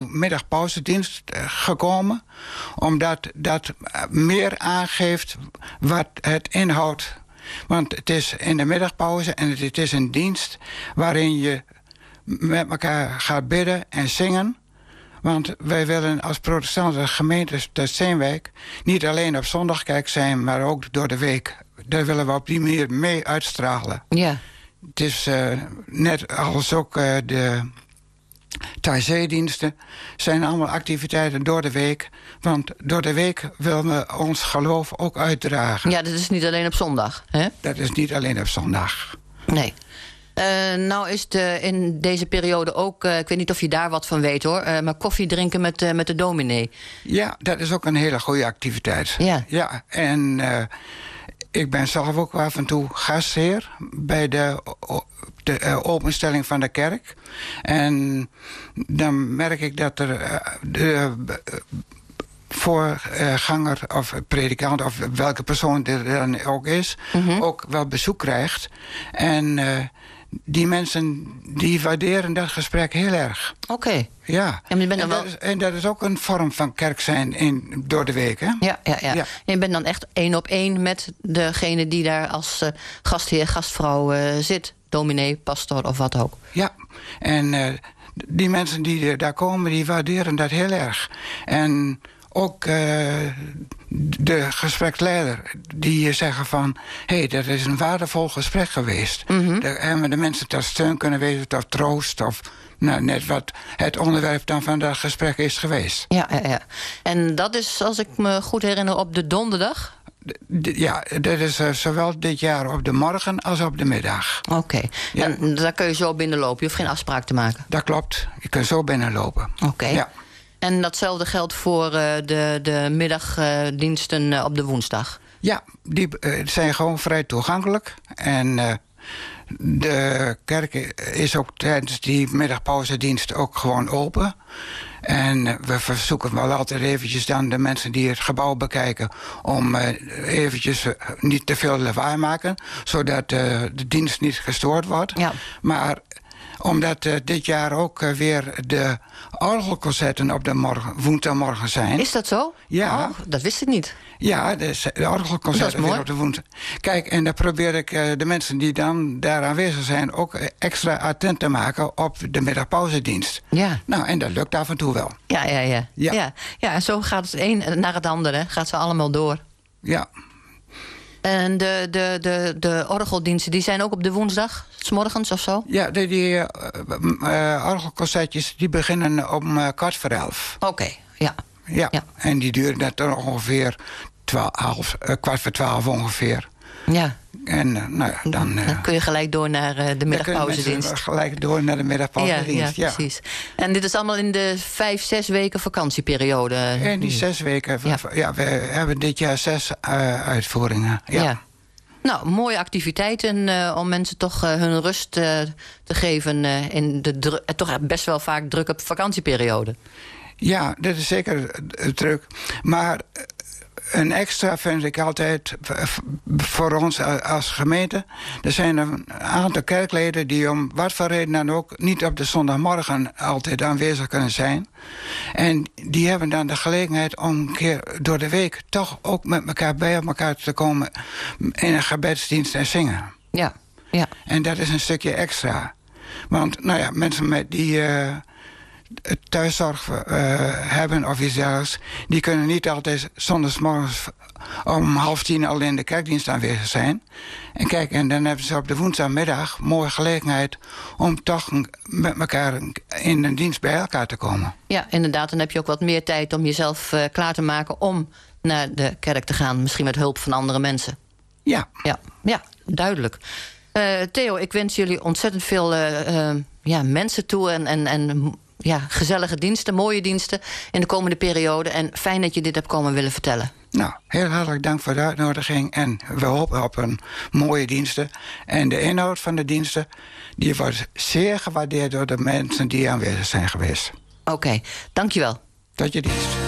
middagpauzedienst gekomen. Omdat dat meer aangeeft wat het inhoudt. Want het is in de middagpauze en het is een dienst waarin je met elkaar gaat bidden en zingen. Want wij willen als protestantse gemeente te Steenwijk niet alleen op zondag kerk zijn, maar ook door de week. Daar willen we op die manier mee uitstralen. Ja. Het is net als ook de Thaizee-diensten zijn allemaal activiteiten door de week. Want door de week willen we ons geloof ook uitdragen. Ja, dat is niet alleen op zondag, hè? Dat is niet alleen op zondag. Nee. Nou is in deze periode ook, ik weet niet of je daar wat van weet hoor, maar koffie drinken met de dominee. Ja, dat is ook een hele goede activiteit. Ja. En ik ben zelf ook af en toe gastheer bij de openstelling van de kerk. En dan merk ik dat er de voorganger of predikant of welke persoon er dan ook is, ook wel bezoek krijgt. En die mensen die waarderen dat gesprek heel erg. Oké. Ja. En dat is ook een vorm van kerk zijn door de week, hè? Ja. En je bent dan echt 1 op 1 met degene die daar als gastheer, gastvrouw zit. Dominee, pastor of wat ook. Ja, en die mensen die daar komen, die waarderen dat heel erg. En ook de gespreksleider, die zeggen van, hé, dat is een waardevol gesprek geweest. Daar hebben we de mensen tot steun kunnen wezen, tot troost, of net wat het onderwerp dan van dat gesprek is geweest. Ja. En dat is, als ik me goed herinner, op de donderdag? Ja, dat is zowel dit jaar op de morgen als op de middag. Oké. Ja. En daar kun je zo binnenlopen, je hoeft geen afspraak te maken? Dat klopt, je kunt zo binnenlopen. Oké. Ja. En datzelfde geldt voor de middagdiensten op de woensdag? Ja, die zijn gewoon vrij toegankelijk. En de kerk is ook tijdens die middagpauzedienst ook gewoon open. En we verzoeken wel altijd eventjes dan de mensen die het gebouw bekijken om eventjes niet te veel lawaai maken, zodat de dienst niet gestoord wordt. Ja. Maar omdat dit jaar ook weer de orgelconcerten op de woensdagmorgen zijn. Is dat zo? Ja. Oh, dat wist ik niet. Ja, de orgelconcerten weer op de woensdag. Kijk, en dan probeer ik de mensen die dan daar aanwezig zijn ook extra attent te maken op de middagpauzedienst. Ja. Nou, en dat lukt af en toe wel. Ja, en zo gaat het een naar het andere. Gaat ze allemaal door. Ja. En de orgeldiensten, die zijn ook op de woensdag, 's morgens of zo? Ja, die orgelconcertjes die beginnen om 11:15. Oké, ja. Ja, en die duren dan ongeveer 11:15 ongeveer. Ja. En dan kun je gelijk door naar de middagpauzedienst. Gelijk door naar de middagpauzedienst, ja, precies. En dit is allemaal in de 5-6 weken vakantieperiode? En die 6 weken, we hebben dit jaar 6 uitvoeringen. Ja. Nou, mooie activiteiten om mensen toch hun rust te geven in de toch best wel vaak drukke vakantieperiode. Ja, dat is zeker druk. Maar een extra vind ik altijd voor ons als gemeente. Er zijn een aantal kerkleden die om wat voor reden dan ook niet op de zondagmorgen altijd aanwezig kunnen zijn. En die hebben dan de gelegenheid om een keer door de week toch ook met elkaar bij elkaar te komen in een gebedsdienst en zingen. Ja. En dat is een stukje extra. Want mensen die thuiszorg hebben of iets dergelijks, die kunnen niet altijd zondagsmorgens om 9:30 al in de kerkdienst aanwezig zijn. En kijk, en dan hebben ze op de woensdagmiddag mooie gelegenheid om toch met elkaar in een dienst bij elkaar te komen. Ja, inderdaad. Dan heb je ook wat meer tijd om jezelf klaar te maken om naar de kerk te gaan. Misschien met hulp van andere mensen. Ja, duidelijk. Theo, ik wens jullie ontzettend veel mensen toe en gezellige diensten, mooie diensten in de komende periode. En fijn dat je dit hebt komen willen vertellen. Nou, heel hartelijk dank voor de uitnodiging. En we hopen op een mooie diensten. En de inhoud van de diensten, die wordt zeer gewaardeerd door de mensen die aanwezig zijn geweest. Oké, dankjewel. Tot je dienst.